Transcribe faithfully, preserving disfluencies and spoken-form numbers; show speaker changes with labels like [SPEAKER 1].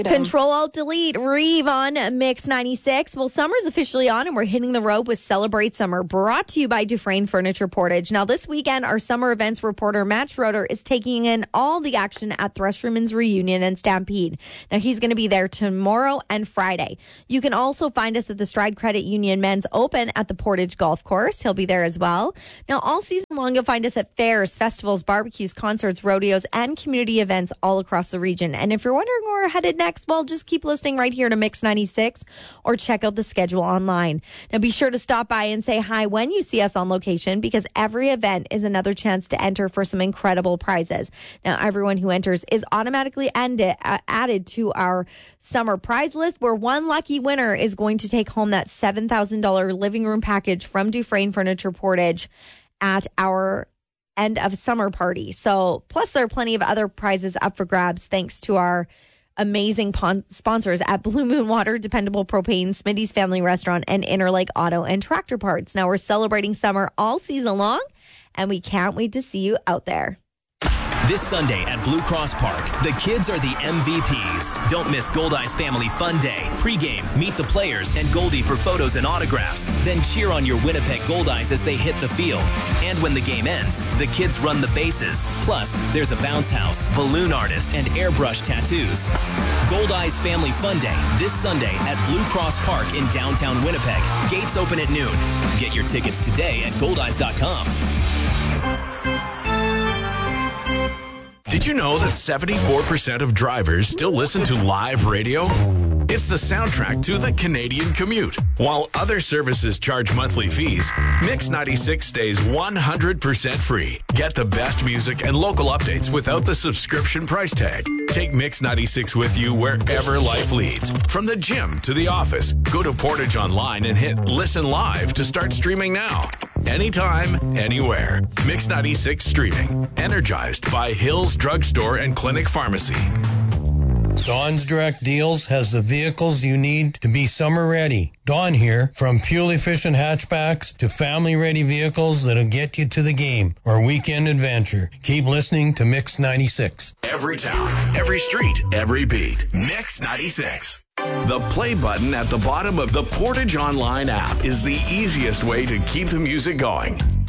[SPEAKER 1] Control Alt Delete Reeve on Mix ninety-six. Well, summer's officially on and we're hitting the road with Celebrate Summer, brought to you by Dufresne Furniture Portage. Now, this weekend, our summer events reporter Matt Schroeder is taking in all the action at Thrushman's Reunion and Stampede. Now, he's going to be there tomorrow and Friday. You can also find us at the Stride Credit Union Men's Open at the Portage Golf Course. He'll be there as well. Now, all season long, you'll find us at fairs, festivals, barbecues, concerts, rodeos, and community events all across the region. And if you're wondering where we're headed next, well, just keep listening right here to Mix ninety-six or check out the schedule online. Now, be sure to stop by and say hi when you see us on location, because every event is another chance to enter for some incredible prizes. Now, everyone who enters is automatically ended, uh, added to our summer prize list, where one lucky winner is going to take home that seven thousand dollars living room package from Dufresne Furniture Portage at our end of summer party. So, plus there are plenty of other prizes up for grabs thanks to our amazing pon- sponsors at Blue Moon Water, Dependable Propane, Smitty's Family Restaurant, and Interlake Auto and Tractor Parts. Now, we're celebrating summer all season long, and we can't wait to see you out there.
[SPEAKER 2] This Sunday at Blue Cross Park, the kids are the M V Ps. Don't miss Goldeyes Family Fun Day. Pre-game, meet the players and Goldie for photos and autographs. Then cheer on your Winnipeg Goldeyes as they hit the field. And when the game ends, the kids run the bases. Plus, there's a bounce house, balloon artist, and airbrush tattoos. Goldeyes Family Fun Day this Sunday at Blue Cross Park in downtown Winnipeg. Gates open at noon. Get your tickets today at goldeyes dot com.
[SPEAKER 3] Did you know that seventy-four percent of drivers still listen to live radio? It's the soundtrack to the Canadian commute. While other services charge monthly fees, Mix ninety-six stays one hundred percent free. Get the best music and local updates without the subscription price tag. Take Mix ninety-six with you wherever life leads. From the gym to the office, go to Portage Online and hit Listen Live to start streaming now. Anytime, anywhere. Mix ninety-six streaming. Energized by Hills Drugstore and Clinic Pharmacy.
[SPEAKER 4] Dawn's Direct Deals has the vehicles you need to be summer ready. Dawn here, from fuel-efficient hatchbacks to family-ready vehicles that'll get you to the game or weekend adventure. Keep listening to Mix ninety-six.
[SPEAKER 3] Every town, every street, every beat. Mix ninety-six. The play button at the bottom of the Portage Online app is the easiest way to keep the music going.